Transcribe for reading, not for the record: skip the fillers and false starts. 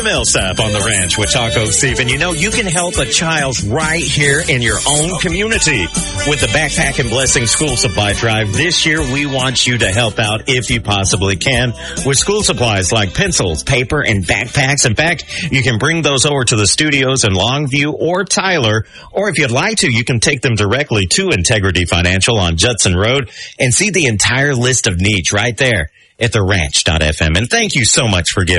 Millsap on the ranch with Taco Steve. And you know, you can help a child right here in your own community with the Backpack and Blessing School Supply Drive. This year, we want you to help out if you possibly can with school supplies like pencils, paper, and backpacks. In fact, you can bring those over to the studios in Longview or Tyler, or if you'd like to, you can take them directly to Integrity Financial on Judson Road and see the entire list of needs right there at theranch.fm. And thank you so much for giving.